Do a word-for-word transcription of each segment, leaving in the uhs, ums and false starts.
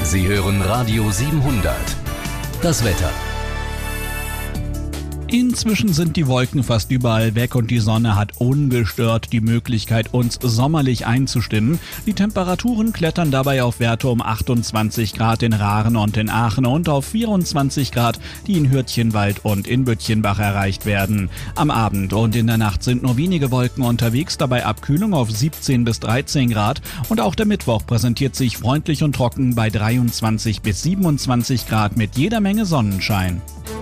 Sie hören Radio siebenhundert. Das Wetter. Inzwischen sind die Wolken fast überall weg und die Sonne hat ungestört die Möglichkeit, uns sommerlich einzustimmen. Die Temperaturen klettern dabei auf Werte um achtundzwanzig Grad in Raaren und in Aachen und auf vierundzwanzig Grad, die in Hürtchenwald und in Büttchenbach erreicht werden. Am Abend und in der Nacht sind nur wenige Wolken unterwegs, dabei Abkühlung auf siebzehn bis dreizehn Grad und auch der Mittwoch präsentiert sich freundlich und trocken bei dreiundzwanzig bis siebenundzwanzig Grad mit jeder Menge Sonnenschein.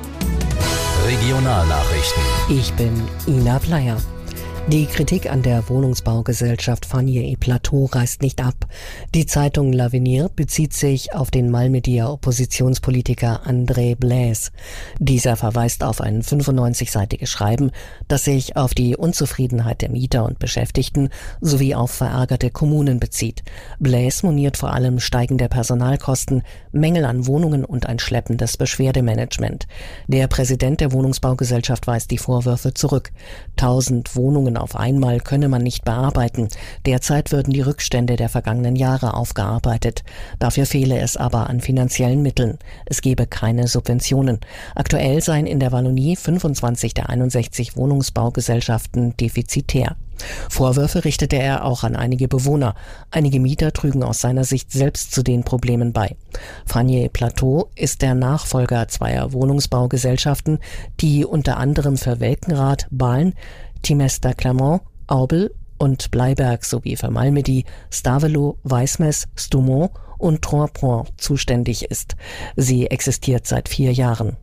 Regionalnachrichten. Ich bin Ina Bleier. Die Kritik an der Wohnungsbaugesellschaft Fournier et Plateau reißt nicht ab. Die Zeitung L'Avenir bezieht sich auf den Malmedier Oppositionspolitiker André Blaise. Dieser verweist auf ein fünfundneunzigseitiges Schreiben, das sich auf die Unzufriedenheit der Mieter und Beschäftigten sowie auf verärgerte Kommunen bezieht. Blaise moniert vor allem steigende Personalkosten, Mängel an Wohnungen und ein schleppendes Beschwerdemanagement. Der Präsident der Wohnungsbaugesellschaft weist die Vorwürfe zurück. Tausend Wohnungen auf einmal könne man nicht bearbeiten. Derzeit würden die Rückstände der vergangenen Jahre aufgearbeitet. Dafür fehle es aber an finanziellen Mitteln. Es gebe keine Subventionen. Aktuell seien in der Wallonie fünfundzwanzig der einundsechzig Wohnungsbaugesellschaften defizitär. Vorwürfe richtete er auch an einige Bewohner. Einige Mieter trügen aus seiner Sicht selbst zu den Problemen bei. Fournier et Plateau ist der Nachfolger zweier Wohnungsbaugesellschaften, die unter anderem für Welkenrath, Bahlen, Timester Clermont, Aubel und Bleiberg sowie für Malmedy, Stavelot, Weismes, Stoumont und Troyes-Point zuständig ist. Sie existiert seit vier Jahren.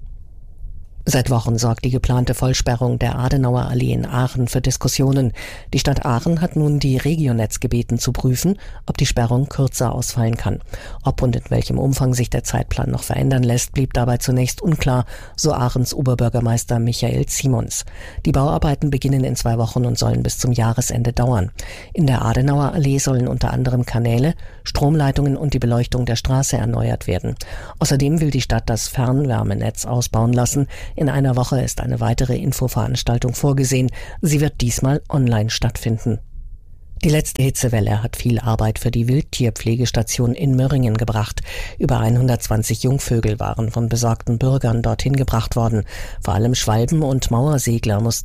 Seit Wochen sorgt die geplante Vollsperrung der Adenauer Allee in Aachen für Diskussionen. Die Stadt Aachen hat nun die Regionetz gebeten zu prüfen, ob die Sperrung kürzer ausfallen kann. Ob und in welchem Umfang sich der Zeitplan noch verändern lässt, blieb dabei zunächst unklar, so Aachens Oberbürgermeister Michael Simons. Die Bauarbeiten beginnen in zwei Wochen und sollen bis zum Jahresende dauern. In der Adenauer Allee sollen unter anderem Kanäle, Stromleitungen und die Beleuchtung der Straße erneuert werden. Außerdem will die Stadt das Fernwärmenetz ausbauen lassen. In einer Woche ist eine weitere Infoveranstaltung vorgesehen. Sie wird diesmal online stattfinden. Die letzte Hitzewelle hat viel Arbeit für die Wildtierpflegestation in Möhringen gebracht. Über hundertzwanzig Jungvögel waren von besorgten Bürgern dorthin gebracht worden. Vor allem Schwalben und Mauersegler mussten